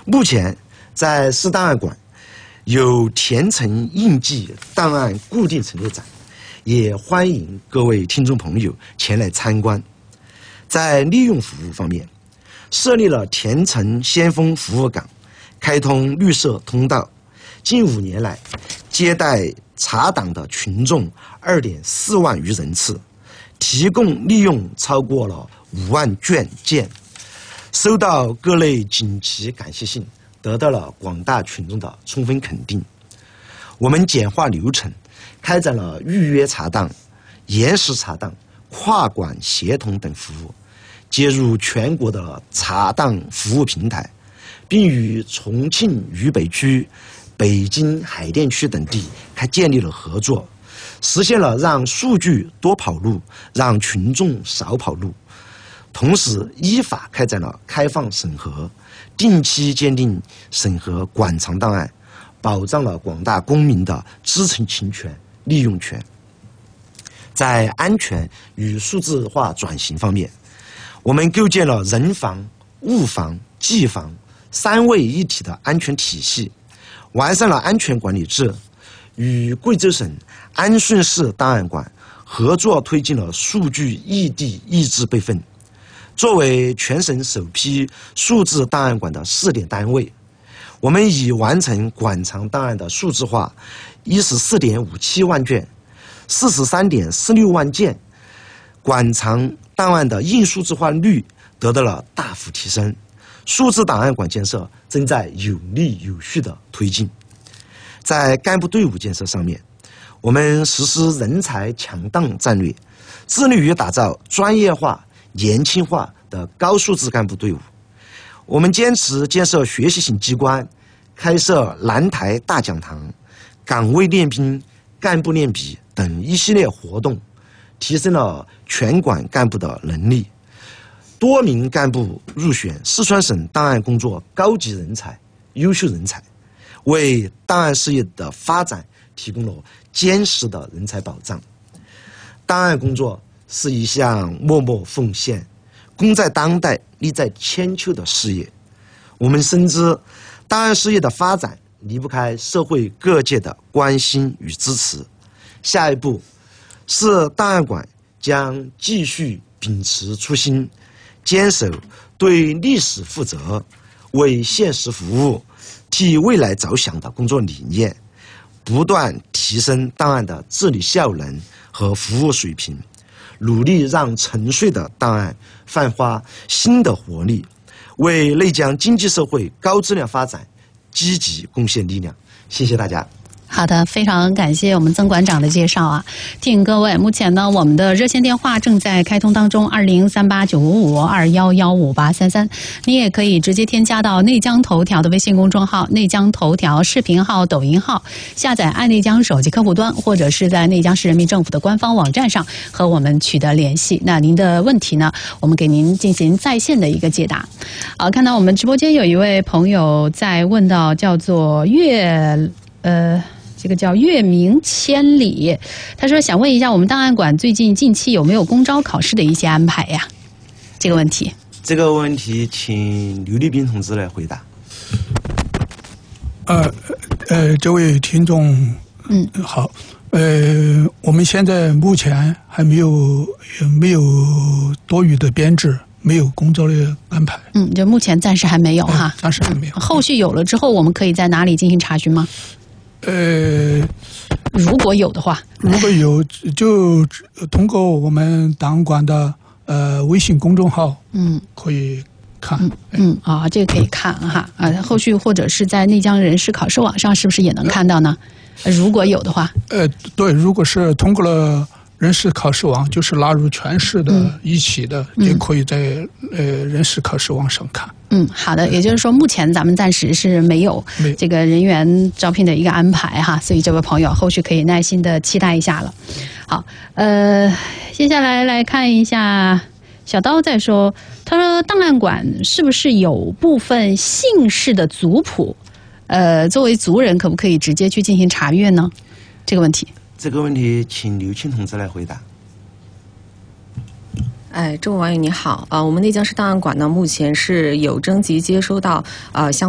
目前在市档案馆有填层印记档案固定陈列展，也欢迎各位听众朋友前来参观。在利用服务方面，设立了填层先锋服务岗，开通绿色通道。近5年来，接待查档的群众2.4万余人次，提供利用超过了5万件，收到各类锦旗感谢信，得到了广大群众的充分肯定。我们简化流程，开展了预约查档、延时查档、跨馆协同等服务，接入全国的查档服务平台，并与重庆渝北区、北京海淀区等地建立了合作，实现了让数据多跑路，让群众少跑路。同时，依法开展了开放审核、定期鉴定审核馆藏档案，保障了广大公民的知情权、利用权。在安全与数字化转型方面，我们构建了人防、物防、技防3位一体的安全体系，完善了安全管理制，与贵州省安顺市档案馆合作推进了数据异地抑制备份。作为全省首批数字档案馆的试点单位，我们已完成馆藏档案的数字化14.57万卷、43.46万件，馆藏档案的硬数字化率得到了大幅提升。数字档案馆建设正在有力有序地推进。在干部队伍建设上面，我们实施人才强档战略，致力于打造专业化、年轻化的高素质干部队伍。我们坚持建设学习型机关，开设南台大讲堂、岗位练兵、干部练笔等一系列活动，提升了全馆干部的能力。多名干部入选四川省档案工作高级人才、优秀人才，为档案事业的发展提供了坚实的人才保障。档案工作是一项默默奉献、功在当代、利在千秋的事业。我们深知，档案事业的发展离不开社会各界的关心与支持。下一步，市档案馆将继续秉持初心，坚守对历史负责、为现实服务、替未来着想的工作理念，不断提升档案的治理效能和服务水平，努力让沉睡的档案焕发新的活力，为内江经济社会高质量发展积极贡献力量。谢谢大家。 好的，非常感谢我们曾馆长的介绍啊！提醒各位，目前呢，我们的热线电话正在开通当中，20389552115833，你也可以直接添加到内江头条的微信公众号、内江头条视频号、抖音号，下载爱内江手机客户端，或者是在内江市人民政府的官方网站上和我们取得联系。那您的问题呢，我们给您进行在线的一个解答。好，看到我们直播间有一位朋友在问到，叫做这个叫月明千里，他说想问一下我们档案馆近期有没有公招考试的一些安排呀？这个问题请刘立斌同志来回答。 这位听众，好，我们现在目前还没有多余的编制，没有公招的安排。 就目前暂时还没有哈， 暂时还没有。 后续有了之后，我们可以在哪里进行查询吗？如果有的话，就通过我们档案馆的微信公众号，可以看。 这个可以看哈后续或者是在内江人事考试网上是不是也能看到呢？如果有的话， 对，如果是通过了人事考试网，就是纳入全市的一起的，也可以在人事考试网上看。 好的，也就是说目前咱们暂时是没有这个人员招聘的一个安排哈，所以这位朋友后续可以耐心的期待一下了。好，接下来看一下小刀在说，他说档案馆是不是有部分姓氏的族谱？作为族人可不可以直接去进行查阅呢？这个问题， 请刘庆同志来回答。 这位网友你好，我们内江市档案馆呢，目前是有征集接收到相